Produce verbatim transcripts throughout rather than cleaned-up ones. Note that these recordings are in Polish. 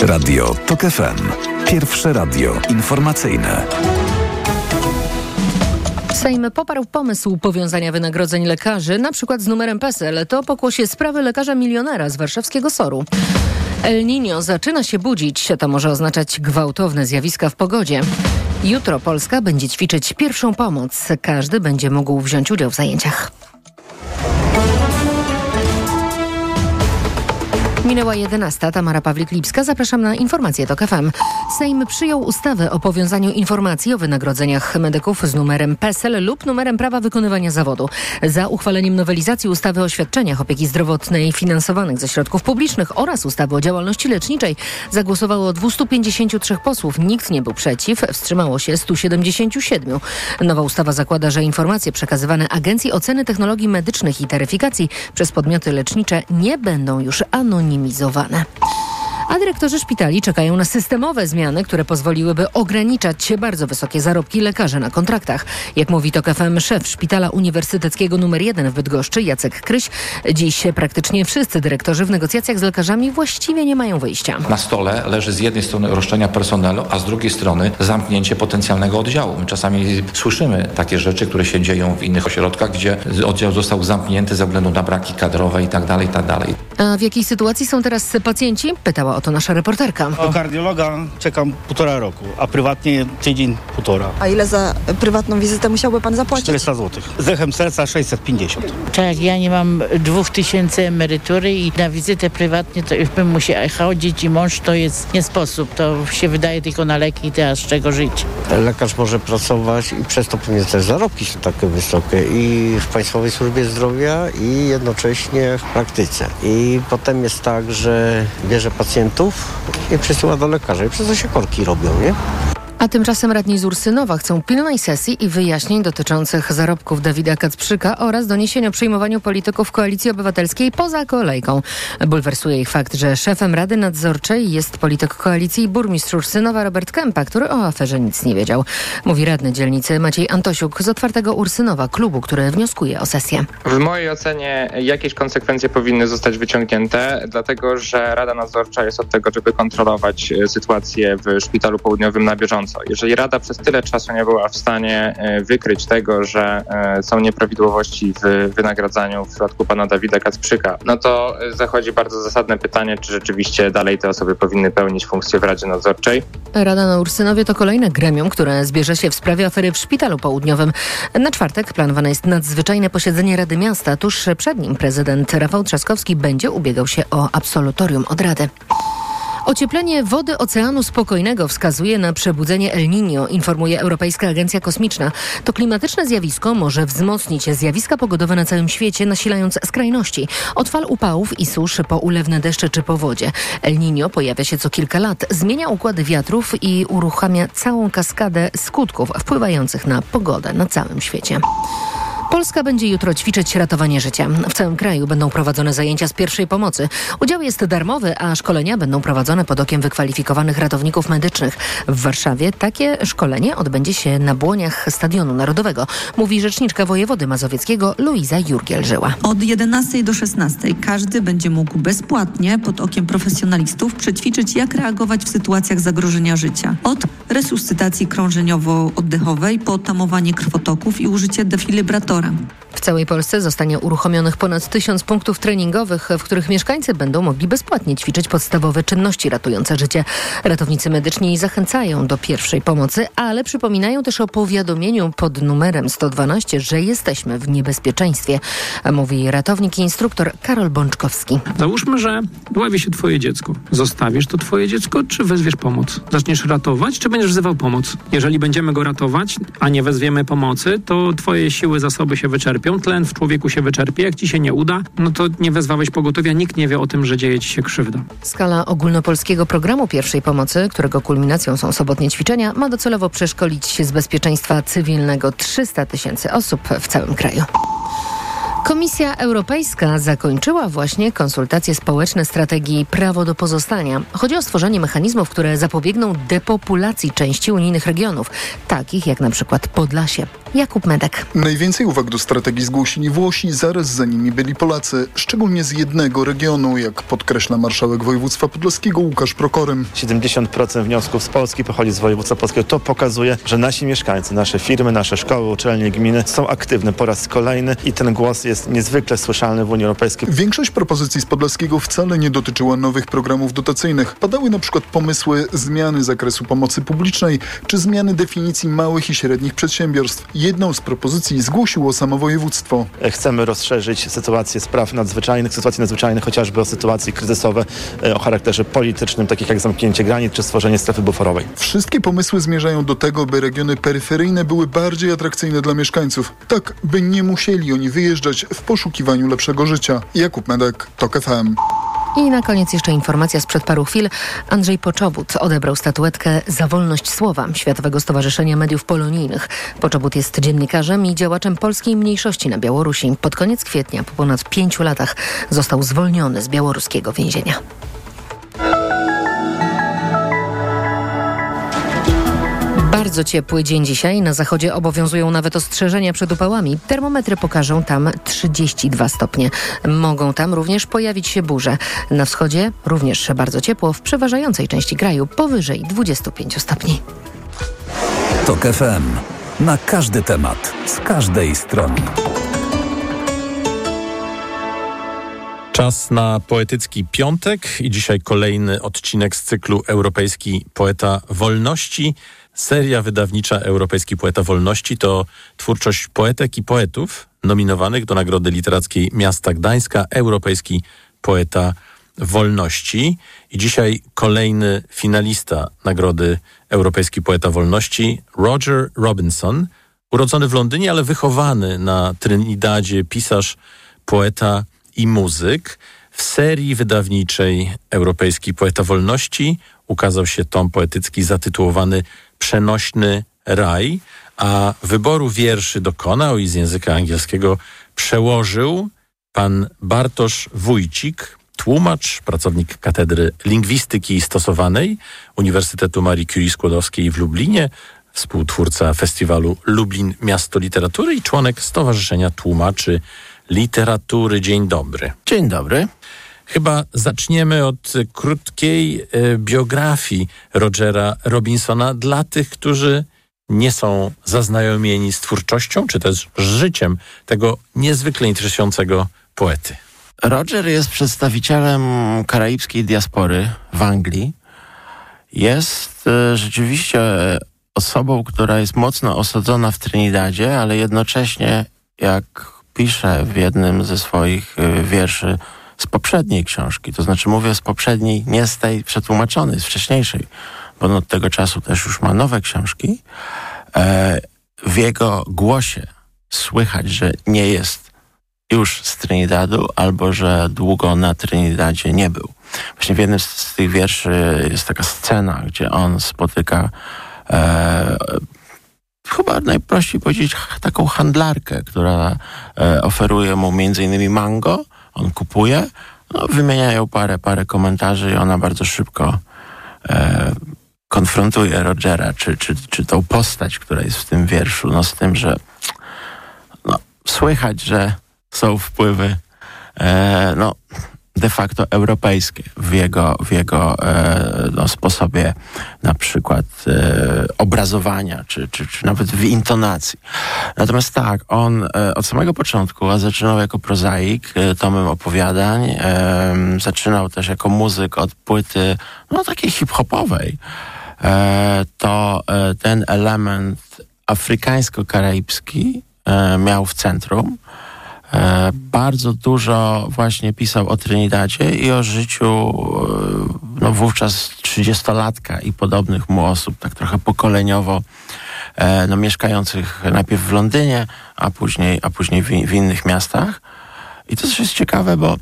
Radio TOK F M. Pierwsze radio informacyjne. Sejm poparł pomysł powiązania wynagrodzeń lekarzy, na przykład z numerem PESEL. To pokłosie sprawy lekarza milionera z warszawskiego Soru. El Niño zaczyna się budzić. To może oznaczać gwałtowne zjawiska w pogodzie. Jutro Polska będzie ćwiczyć pierwszą pomoc. Każdy będzie mógł wziąć udział w zajęciach. Minęła jedenasta. Tamara Pawlik-Lipska. Zapraszam na informacje TOK F M. Sejm przyjął ustawę o powiązaniu informacji o wynagrodzeniach medyków z numerem PESEL lub numerem prawa wykonywania zawodu. Za uchwaleniem nowelizacji ustawy o świadczeniach opieki zdrowotnej finansowanych ze środków publicznych oraz ustawy o działalności leczniczej zagłosowało dwieście pięćdziesiąt trzy posłów. Nikt nie był przeciw. Wstrzymało się sto siedemdziesiąt siedem. Nowa ustawa zakłada, że informacje przekazywane Agencji Oceny Technologii Medycznych i Taryfikacji przez podmioty lecznicze nie będą już anonimizowane. A dyrektorzy szpitali czekają na systemowe zmiany, które pozwoliłyby ograniczać bardzo wysokie zarobki lekarzy na kontraktach. Jak mówi TOK F M szef Szpitala Uniwersyteckiego numer jeden w Bydgoszczy, Jacek Kryś, dziś praktycznie wszyscy dyrektorzy w negocjacjach z lekarzami właściwie nie mają wyjścia. Na stole leży z jednej strony roszczenia personelu, a z drugiej strony zamknięcie potencjalnego oddziału. My czasami słyszymy takie rzeczy, które się dzieją w innych ośrodkach, gdzie oddział został zamknięty ze względu na braki kadrowe i tak dalej, i tak dalej. A w jakiej sytuacji są teraz pacjenci? Pytała o to nasza reporterka. Do kardiologa czekam półtora roku, a prywatnie tydzień, półtora. A ile za prywatną wizytę musiałby pan zapłacić? czterysta złotych. Z echem serca sześćset pięćdziesiąt. Tak, ja nie mam dwóch tysięcy emerytury i na wizytę prywatnie to już bym musiała chodzić i mąż to jest nie sposób. To się wydaje tylko na leki i teraz z czego żyć. Lekarz może pracować i przez to pewnie też zarobki są takie wysokie i w Państwowej Służbie Zdrowia i jednocześnie w praktyce. I potem jest tak, że bierze pacjentów i przesyła do lekarza i przez to się korki robią, nie? A tymczasem radni z Ursynowa chcą pilnej sesji i wyjaśnień dotyczących zarobków Dawida Kacprzyka oraz doniesień o przyjmowaniu polityków Koalicji Obywatelskiej poza kolejką. Bulwersuje ich fakt, że szefem Rady Nadzorczej jest polityk koalicji i burmistrz Ursynowa Robert Kępa, który o aferze nic nie wiedział. Mówi radny dzielnicy Maciej Antosiuk z Otwartego Ursynowa, klubu, który wnioskuje o sesję. W mojej ocenie jakieś konsekwencje powinny zostać wyciągnięte, dlatego że Rada Nadzorcza jest od tego, żeby kontrolować sytuację w Szpitalu Południowym na bieżąco. Jeżeli Rada przez tyle czasu nie była w stanie wykryć tego, że są nieprawidłowości w wynagradzaniu w przypadku pana Dawida Kacprzyka, no to zachodzi bardzo zasadne pytanie, czy rzeczywiście dalej te osoby powinny pełnić funkcję w Radzie Nadzorczej. Rada na Ursynowie to kolejne gremium, które zbierze się w sprawie afery w Szpitalu Południowym. Na czwartek planowane jest nadzwyczajne posiedzenie Rady Miasta. Tuż przed nim prezydent Rafał Trzaskowski będzie ubiegał się o absolutorium od Rady. Ocieplenie wody Oceanu Spokojnego wskazuje na przebudzenie El Niño, informuje Europejska Agencja Kosmiczna. To klimatyczne zjawisko może wzmocnić zjawiska pogodowe na całym świecie, nasilając skrajności. Od fal upałów i susz po ulewne deszcze czy powodzie. El Niño pojawia się co kilka lat, zmienia układy wiatrów i uruchamia całą kaskadę skutków wpływających na pogodę na całym świecie. Polska będzie jutro ćwiczyć ratowanie życia. W całym kraju będą prowadzone zajęcia z pierwszej pomocy. Udział jest darmowy, a szkolenia będą prowadzone pod okiem wykwalifikowanych ratowników medycznych. W Warszawie takie szkolenie odbędzie się na błoniach Stadionu Narodowego, mówi rzeczniczka wojewody mazowieckiego Luiza Jurgiel-Żyła. Od jedenastej do szesnastej każdy będzie mógł bezpłatnie pod okiem profesjonalistów przećwiczyć, jak reagować w sytuacjach zagrożenia życia. Od resuscytacji krążeniowo-oddechowej po tamowanie krwotoków i użycie defibrylatora. W całej Polsce zostanie uruchomionych ponad tysiąc punktów treningowych, w których mieszkańcy będą mogli bezpłatnie ćwiczyć podstawowe czynności ratujące życie. Ratownicy medyczni zachęcają do pierwszej pomocy, ale przypominają też o powiadomieniu pod numerem sto dwanaście, że jesteśmy w niebezpieczeństwie, mówi ratownik i instruktor Karol Bączkowski. Załóżmy, że dławi się twoje dziecko. Zostawisz to twoje dziecko, czy wezwiesz pomoc? Zaczniesz ratować, czy będziesz wzywał pomoc? Jeżeli będziemy go ratować, a nie wezwiemy pomocy, to twoje siły, zasoby się wyczerpią, tlen w człowieku się wyczerpie. Jak ci się nie uda, no to nie wezwałeś pogotowia, nikt nie wie o tym, że dzieje ci się krzywda. Skala ogólnopolskiego programu pierwszej pomocy, którego kulminacją są sobotnie ćwiczenia, ma docelowo przeszkolić z bezpieczeństwa cywilnego trzysta tysięcy osób w całym kraju. Komisja Europejska zakończyła właśnie konsultacje społeczne strategii Prawo do pozostania. Chodzi o stworzenie mechanizmów, które zapobiegną depopulacji części unijnych regionów, takich jak na przykład Podlasie. Jakub Medek. Najwięcej uwag do strategii zgłosili Włosi, zaraz za nimi byli Polacy, szczególnie z jednego regionu, jak podkreśla marszałek województwa podlaskiego Łukasz Prokorym. siedemdziesiąt procent wniosków z Polski pochodzi z województwa polskiego. To pokazuje, że nasi mieszkańcy, nasze firmy, nasze szkoły, uczelnie, gminy są aktywne po raz kolejny i ten głos jest niezwykle słyszalny w Unii Europejskiej. Większość propozycji z Podlaskiego wcale nie dotyczyła nowych programów dotacyjnych. Padały na przykład pomysły zmiany zakresu pomocy publicznej czy zmiany definicji małych i średnich przedsiębiorstw. Jedną z propozycji zgłosiło samo województwo. Chcemy rozszerzyć sytuację spraw nadzwyczajnych, sytuacji nadzwyczajnych chociażby o sytuacje kryzysowe o charakterze politycznym, takich jak zamknięcie granic czy stworzenie strefy buforowej. Wszystkie pomysły zmierzają do tego, by regiony peryferyjne były bardziej atrakcyjne dla mieszkańców. Tak, by nie musieli oni wyjeżdżać w poszukiwaniu lepszego życia. Jakub Medek, TOK F M. I na koniec jeszcze informacja sprzed paru chwil. Andrzej Poczobut odebrał statuetkę za wolność słowa Światowego Stowarzyszenia Mediów Polonijnych. Poczobut jest dziennikarzem i działaczem polskiej mniejszości na Białorusi. Pod koniec kwietnia, po ponad pięciu latach, został zwolniony z białoruskiego więzienia. Bardzo ciepły dzień dzisiaj. Na zachodzie obowiązują nawet ostrzeżenia przed upałami. Termometry pokażą tam trzydzieści dwa stopnie. Mogą tam również pojawić się burze. Na wschodzie również bardzo ciepło, w przeważającej części kraju powyżej dwudziestu pięciu stopni. TOK F M. Na każdy temat, z każdej strony. Czas na poetycki piątek i dzisiaj kolejny odcinek z cyklu Europejski Poeta Wolności. Seria wydawnicza Europejski Poeta Wolności to twórczość poetek i poetów nominowanych do Nagrody Literackiej Miasta Gdańska Europejski Poeta Wolności. I dzisiaj kolejny finalista Nagrody Europejski Poeta Wolności, Roger Robinson, urodzony w Londynie, ale wychowany na Trinidadzie, pisarz, poeta i muzyk. W serii wydawniczej Europejski Poeta Wolności ukazał się tom poetycki zatytułowany Przenośny raj, a wyboru wierszy dokonał i z języka angielskiego przełożył pan Bartosz Wójcik, tłumacz, pracownik Katedry Lingwistyki Stosowanej Uniwersytetu Marii Curie Skłodowskiej w Lublinie, współtwórca festiwalu Lublin Miasto Literatury i członek Stowarzyszenia Tłumaczy Literatury. Dzień dobry. Dzień dobry. Chyba zaczniemy od krótkiej e, biografii Rogera Robinsona dla tych, którzy nie są zaznajomieni z twórczością, czy też z życiem tego niezwykle interesującego poety. Roger jest przedstawicielem karaibskiej diaspory w Anglii. Jest e, rzeczywiście osobą, która jest mocno osadzona w Trinidadzie, ale jednocześnie, jak pisze w jednym ze swoich e, wierszy z poprzedniej książki, to znaczy mówię z poprzedniej, nie z tej przetłumaczonej, z wcześniejszej, bo on od tego czasu też już ma nowe książki. E, w jego głosie słychać, że nie jest już z Trinidadu, albo że długo na Trinidadzie nie był. Właśnie w jednym z tych wierszy jest taka scena, gdzie on spotyka e, chyba najprościej powiedzieć taką handlarkę, która e, oferuje mu między innymi mango. On kupuje, no, wymieniają parę, parę komentarzy i ona bardzo szybko e, konfrontuje Rogera, czy, czy, czy tą postać, która jest w tym wierszu, no z tym, że no, słychać, że są wpływy e, no, de facto europejskie w jego, w jego e, no, sposobie na przykład e, obrazowania, czy, czy, czy nawet w intonacji. Natomiast tak, on e, od samego początku, a zaczynał jako prozaik, e, tomem opowiadań, e, zaczynał też jako muzyk od płyty, no takiej hip-hopowej, e, to e, ten element afrykańsko-karaibski e, miał w centrum. E, bardzo dużo właśnie pisał o Trinidadzie i o życiu e, no wówczas trzydziestolatka i podobnych mu osób, tak trochę pokoleniowo, e, no mieszkających najpierw w Londynie, a później, a później w, w innych miastach. I to też jest ciekawe, bo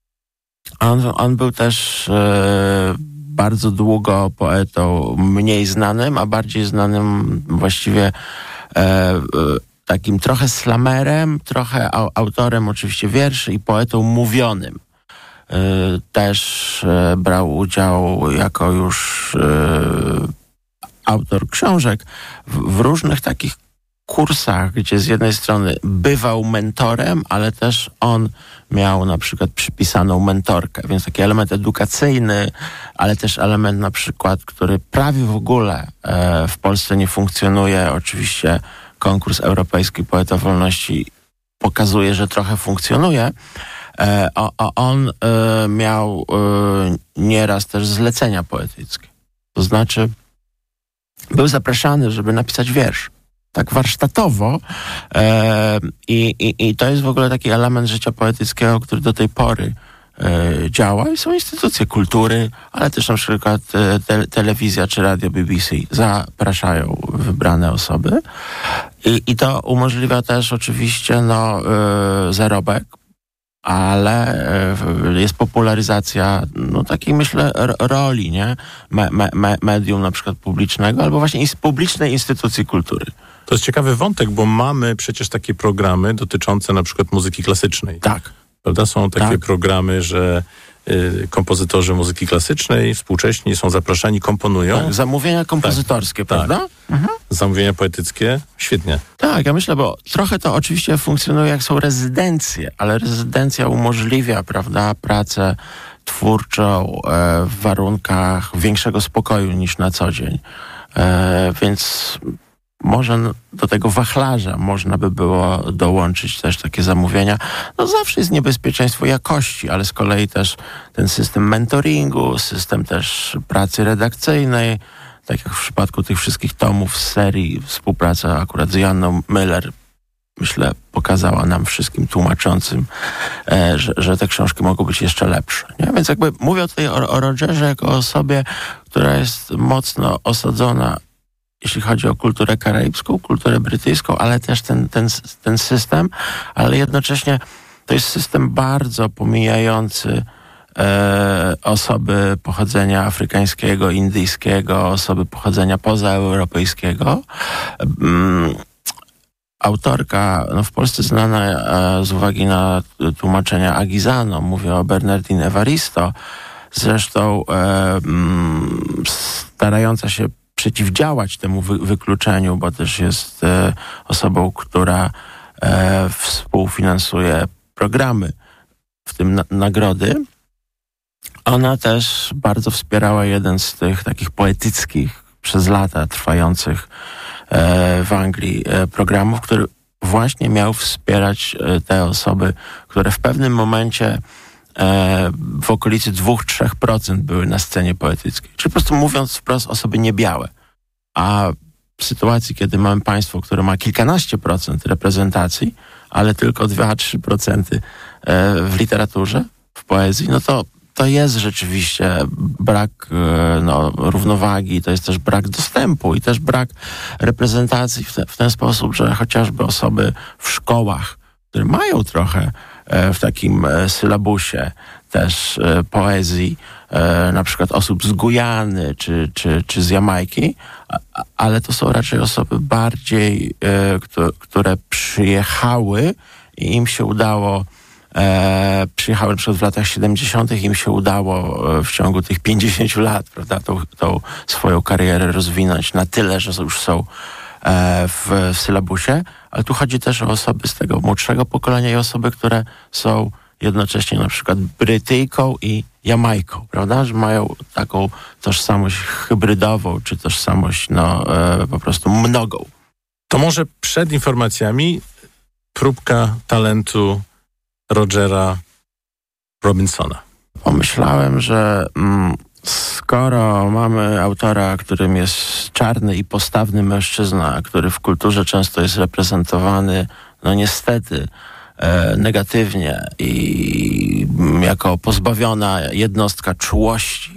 on, on był też e, bardzo długo poetą mniej znanym, a bardziej znanym właściwie e, e, takim trochę slamerem, trochę autorem oczywiście wierszy i poetą mówionym. Też brał udział jako już autor książek w, w różnych takich kursach, gdzie z jednej strony bywał mentorem, ale też on miał na przykład przypisaną mentorkę, więc taki element edukacyjny, ale też element na przykład, który prawie w ogóle e, w Polsce nie funkcjonuje. Oczywiście konkurs Europejski Poeta Wolności pokazuje, że trochę funkcjonuje. E, a, a on e, miał e, nieraz też zlecenia poetyckie. To znaczy był zapraszany, żeby napisać wiersz. Tak warsztatowo e, i, i, i to jest w ogóle taki element życia poetyckiego, który do tej pory e, działa i są instytucje kultury, ale też na przykład e, te, telewizja czy radio B B C zapraszają wybrane osoby i, i to umożliwia też oczywiście no, e, zarobek, ale e, jest popularyzacja no, takiej myślę r- roli, nie? Me, me, medium na przykład publicznego albo właśnie ins- publicznej instytucji kultury. To jest ciekawy wątek, bo mamy przecież takie programy dotyczące na przykład muzyki klasycznej. Tak. Prawda? Są takie tak. programy, że y, kompozytorzy muzyki klasycznej, współcześni są zapraszani, komponują. Tak, zamówienia kompozytorskie, tak, prawda? Tak. Mhm. Zamówienia poetyckie, świetnie. Tak, ja myślę, bo trochę to oczywiście funkcjonuje jak są rezydencje, ale rezydencja umożliwia, prawda, pracę twórczą e, w warunkach większego spokoju niż na co dzień. E, więc może do tego wachlarza można by było dołączyć też takie zamówienia. No zawsze jest niebezpieczeństwo jakości, ale z kolei też ten system mentoringu, system też pracy redakcyjnej, tak jak w przypadku tych wszystkich tomów z serii, współpraca akurat z Joanną Müller, myślę, pokazała nam wszystkim tłumaczącym, e, że, że te książki mogą być jeszcze lepsze. Nie? Więc jakby mówię tutaj o, o Rogerze jako o osobie, która jest mocno osadzona, jeśli chodzi o kulturę karaibską, kulturę brytyjską, ale też ten, ten, ten system, ale jednocześnie to jest system bardzo pomijający e, osoby pochodzenia afrykańskiego, indyjskiego, osoby pochodzenia pozaeuropejskiego. Mm, autorka, no w Polsce znana e, z uwagi na tłumaczenia Agizano, mówię o Bernardine Evaristo, zresztą e, mm, starająca się przeciwdziałać temu wy- wykluczeniu, bo też jest e, osobą, która e, współfinansuje programy, w tym na- nagrody. Ona też bardzo wspierała jeden z tych takich poetyckich, przez lata trwających e, w Anglii e, programów, który właśnie miał wspierać e, te osoby, które w pewnym momencie e, w okolicy dwa do trzech procent były na scenie poetyckiej. Czyli po prostu mówiąc wprost, osoby niebiałe. A w sytuacji, kiedy mamy państwo, które ma kilkanaście procent reprezentacji, ale tylko dwa do trzech procent w literaturze, w poezji, no to to jest rzeczywiście brak no, równowagi, to jest też brak dostępu i też brak reprezentacji w, te, w ten sposób, że chociażby osoby w szkołach, które mają trochę w takim sylabusie też poezji, na przykład osób z Gujany czy, czy, czy z Jamajki, ale to są raczej osoby bardziej, które przyjechały i im się udało E, przyjechały na przykład w latach siedemdziesiątych, im się udało e, w ciągu tych pięćdziesięciu lat, prawda, tą, tą swoją karierę rozwinąć na tyle, że już są e, w, w sylabusie, ale tu chodzi też o osoby z tego młodszego pokolenia i osoby, które są jednocześnie na przykład Brytyjką i Jamajką, prawda, że mają taką tożsamość hybrydową, czy tożsamość no, e, po prostu mnogą. To może przed informacjami próbka talentu Rogera Robinsona. Pomyślałem, że mm, skoro mamy autora, którym jest czarny i postawny mężczyzna, który w kulturze często jest reprezentowany, no niestety, e, negatywnie i m, jako pozbawiona jednostka czułości,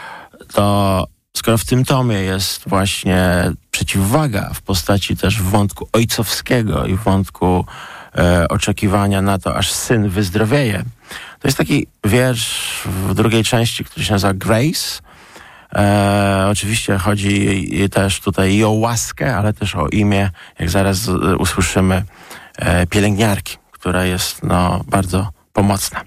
to skoro w tym tomie jest właśnie przeciwwaga w postaci też wątku ojcowskiego i wątku E, oczekiwania na to, aż syn wyzdrowieje. To jest taki wiersz w drugiej części, który się nazywa Grace, E, oczywiście chodzi też tutaj i o łaskę, ale też o imię, jak zaraz usłyszymy, e, pielęgniarki, która jest no, bardzo pomocna.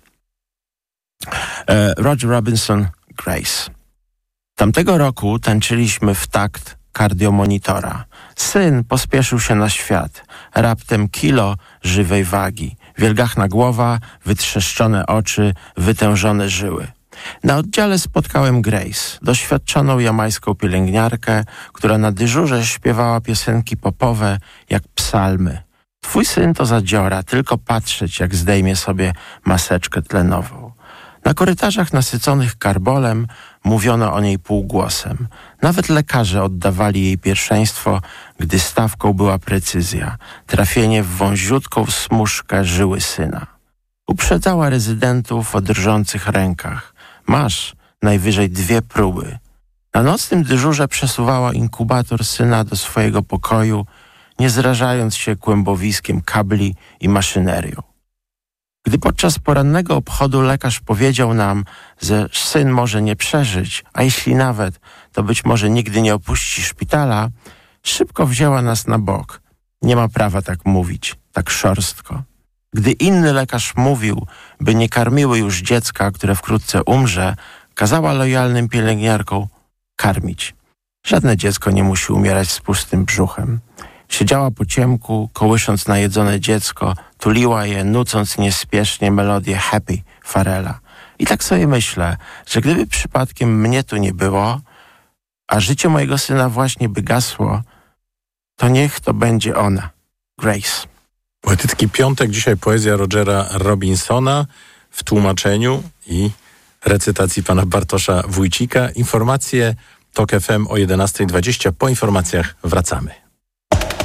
E, Roger Robinson, Grace. Tamtego roku tańczyliśmy w takt kardiomonitora. Syn pospieszył się na świat. Raptem kilo żywej wagi. Wielgachna głowa, wytrzeszczone oczy, wytężone żyły. Na oddziale spotkałem Grace, doświadczoną jamańską pielęgniarkę, która na dyżurze śpiewała piosenki popowe jak psalmy. Twój syn to zadziora, tylko patrzeć, jak zdejmie sobie maseczkę tlenową. Na korytarzach nasyconych karbolem mówiono o niej półgłosem. Nawet lekarze oddawali jej pierwszeństwo, gdy stawką była precyzja, trafienie w wąziutką smuszkę żyły syna. Uprzedzała rezydentów o drżących rękach. Masz najwyżej dwie próby. Na nocnym dyżurze przesuwała inkubator syna do swojego pokoju, nie zrażając się kłębowiskiem kabli i maszynerią. Gdy podczas porannego obchodu lekarz powiedział nam, że syn może nie przeżyć, a jeśli nawet, to być może nigdy nie opuści szpitala, szybko wzięła nas na bok. Nie ma prawa tak mówić, tak szorstko. Gdy inny lekarz mówił, by nie karmiły już dziecka, które wkrótce umrze, kazała lojalnym pielęgniarkom karmić. Żadne dziecko nie musi umierać z pustym brzuchem. Siedziała po ciemku, kołysząc najedzone dziecko, tuliła je, nucąc niespiesznie melodię Happy Farela. I tak sobie myślę, że gdyby przypadkiem mnie tu nie było, a życie mojego syna właśnie by gasło, to niech to będzie ona, Grace. Poetycki piątek, dzisiaj poezja Rogera Robinsona w tłumaczeniu i recytacji pana Bartosza Wójcika. Informacje Tok F M o jedenasta dwadzieścia. Po informacjach wracamy.